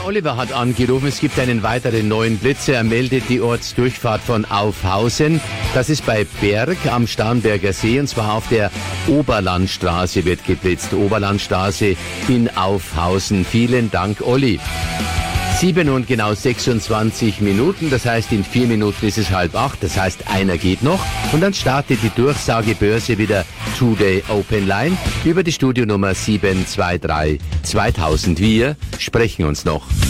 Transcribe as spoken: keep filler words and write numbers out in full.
Oliver hat angerufen, es gibt einen weiteren neuen Blitzer. Er meldet die Ortsdurchfahrt von Aufhausen. Das ist bei Berg am Starnberger See und zwar auf der Oberlandstraße wird geblitzt. Oberlandstraße in Aufhausen. Vielen Dank, Olli. Sieben und genau sechsundzwanzig Minuten, das heißt in vier Minuten ist es halb acht, das heißt einer geht noch und dann startet die Durchsagebörse wieder Today Open Line über die Studionummer sieben zwei drei zweitausend. Wir sprechen uns noch.